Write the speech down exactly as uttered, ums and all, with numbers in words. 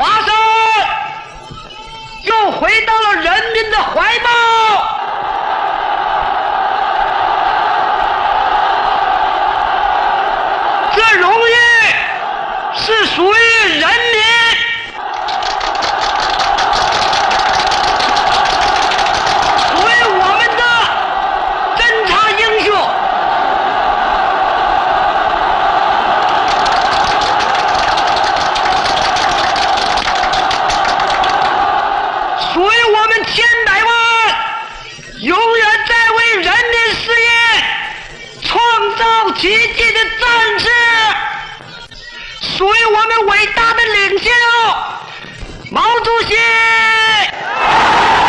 华山又回到了人民的怀抱。这荣誉是属于人民。属于我们的侦察英雄。属于我们千百万永远在为人民事业创造奇迹的战士，属于我们伟大的领袖毛主席。